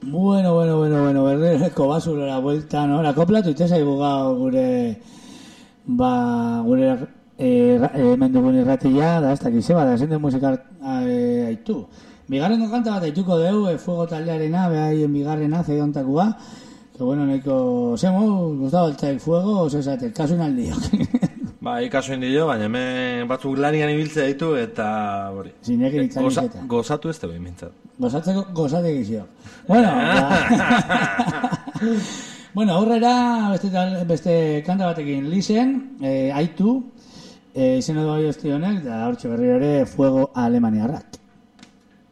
Bueno, berreko basurera vuelta, no? La copla tu itesa igugao gure hemen dugun irratia, da ez dakiz zeba, da zen de musika aitu. Bigarrengo kanta bat aituko deu, Fuego taldearena, behaien bigarrena, zeiontakua, que bueno, nahiko, zemo, gustado el fuego, osesate, kasu inaldiok. Bai, kasu indio, baina hemen batzuk lanian ibiltzea ditu, eta hori. Zinekin itzaniketa. Gozatu ez tebein mintzat. Gozatzeko, gozate gizio. Bueno, bueno, aurrera, beste kanta batekin lisen, aitu, izena du bai honek, da hortxe berri ere Fuego Alemaniarrak.